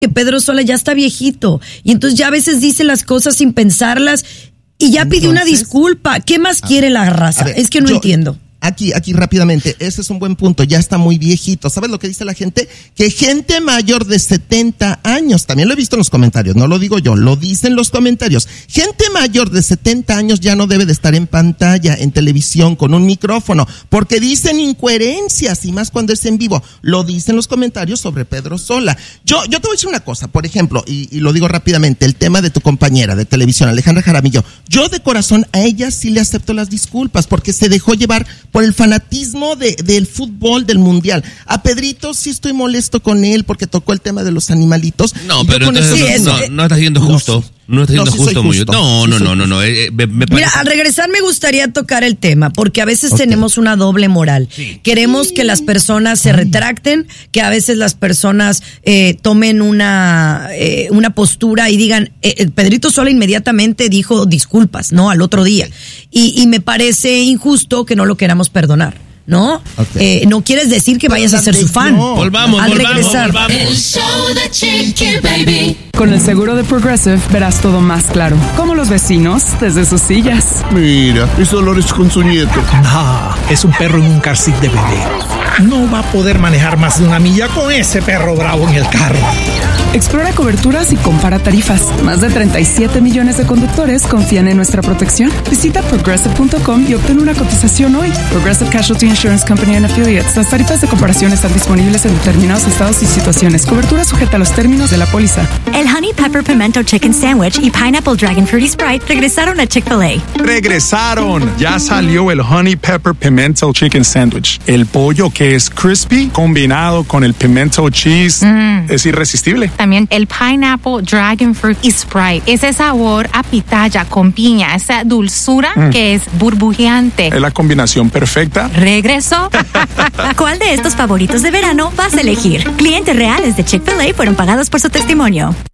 que Pedro Sola ya está viejito y entonces ya a veces dice las cosas sin pensarlas y ya pidió una disculpa. ¿Qué más quiere la raza? Ver, es que no entiendo. Aquí rápidamente, ese es un buen punto, ya está muy viejito. ¿Sabes lo que dice la gente? Que gente mayor de 70 años, también lo he visto en los comentarios, no lo digo yo, lo dicen los comentarios. Gente mayor de 70 años ya no debe de estar en pantalla, en televisión, con un micrófono, porque dicen incoherencias, y más cuando es en vivo. Lo dicen los comentarios sobre Pedro Sola. Yo te voy a decir una cosa, por ejemplo, y lo digo rápidamente, el tema de tu compañera de televisión, Alejandra Jaramillo. Yo de corazón a ella sí le acepto las disculpas, porque se dejó llevar por el fanatismo del fútbol, del mundial. A Pedrito sí estoy molesto con él porque tocó el tema de los animalitos. No, pero entonces no está siendo justo. No está siendo justo, muy. No. Mira, al regresar me gustaría tocar el tema, porque a veces tenemos una doble moral. Sí. Queremos que las personas se retracten, que a veces las personas tomen una postura y digan, Pedrito Sola inmediatamente dijo disculpas, ¿no? Al otro día. Y me parece injusto que no lo queramos perdonar, ¿no? Okay. No quieres decir que vayas a ser su fan. No. Volvamos. El show de Chiqui Baby. Con el seguro de Progressive verás todo más claro. Como los vecinos desde sus sillas. Mira, es Dolores con su nieto. No, es un perro en un car seat de bebé. No va a poder manejar más de 1 milla con ese perro bravo en el carro. Explora coberturas y compara tarifas. Más de 37 millones de conductores confían en nuestra protección. Visita Progressive.com y obtén una cotización hoy. Progressive Casualty Insurance Company and Affiliates. Las tarifas de comparación están disponibles en determinados estados y situaciones. Cobertura sujeta a los términos de la póliza. El Honey Pepper Pimento Chicken Sandwich y Pineapple Dragon Fruity Sprite regresaron a Chick-fil-A. ¡Regresaron! Ya salió el Honey Pepper Pimento Chicken Sandwich. El pollo que es crispy combinado con el pimento cheese es irresistible. También el Pineapple Dragon Fruit y Sprite. Ese sabor a pitaya con piña, esa dulzura que es burbujeante. Es la combinación perfecta. Regresó. ¿Cuál de estos favoritos de verano vas a elegir? Clientes reales de Chick-fil-A fueron pagados por su testimonio.